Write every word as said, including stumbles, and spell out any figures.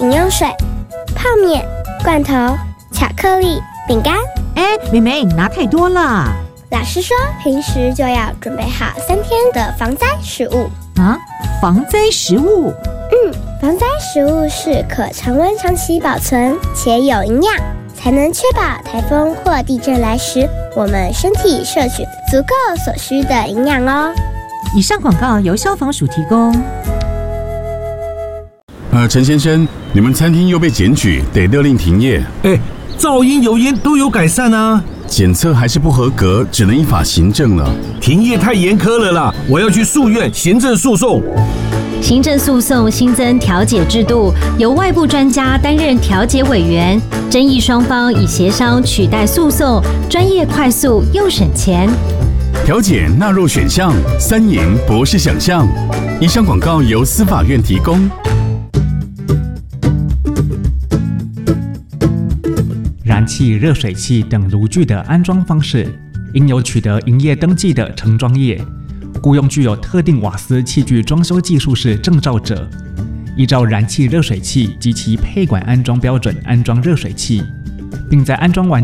营养水、泡面、罐头、巧克力、饼干。 哎，妹妹，你拿太多了。 老师说，平时就要准备好三天的防灾食物。 啊，防灾食物？ 嗯，防灾食物是可常温长期保存且有营养，才能确保台风或地震来时，我们身体摄取足够所需的营养哦。 以上广告由消防署提供。 呃，陈先生，你们餐厅又被检举，得勒令停业。 哎，噪音、油烟都有改善啊。 检测还是不合格，只能依法行政了。 停业太严苛了啦，我要去诉愿行政诉讼。 行政诉讼新增调解制度，由外部专家担任调解委员，争议双方以协商取代诉讼，专业、快速又省钱。 调解纳入选项，三赢不是想象。以上广告由司法院提供。 燃气、热水器等炉具的安装方式，应有取得营业登记的承装业，雇用具有特定瓦斯器具装修技术士证照者，依照燃气、热水器及其配管安装标准安装热水器，并在安装完